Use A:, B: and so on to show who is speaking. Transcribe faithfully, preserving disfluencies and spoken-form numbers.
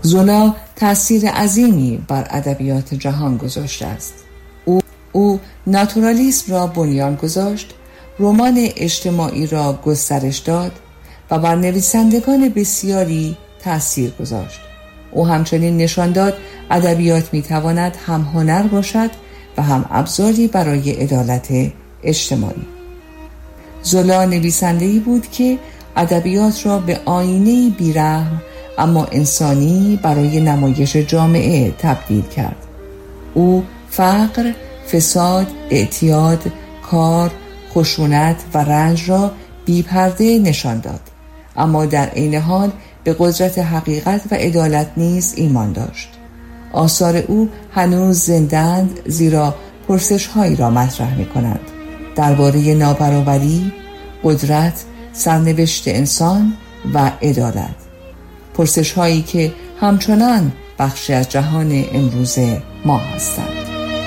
A: زولا تأثیر عظیمی بر ادبیات جهان گذاشته است. او, او ناتورالیسم را بنیان گذاشت، رمان اجتماعی را گسترش داد و بر نویسندگان بسیاری تأثیر گذاشت. او همچنین نشان داد ادبیات میتواند هم هنر باشد و هم ابزاری برای عدالت اجتماعی. زولا نویسنده‌ای بود که ادبیات را به آینه‌ای بی‌رحم اما انسانی برای نمایش جامعه تبدیل کرد. او فقر، فساد، اعتیاد، کار، خشونت و رنج را بی پرده نشان داد، اما در عین حال به قدرت حقیقت و عدالت نیز ایمان داشت. آثار او هنوز زنده‌اند، زیرا پرسش‌هایی را مطرح می‌کنند درباره نابرابری، قدرت، سرنوشت انسان و عدالت. پرسش‌هایی که همچنان بخشی از جهان امروز ما هستند.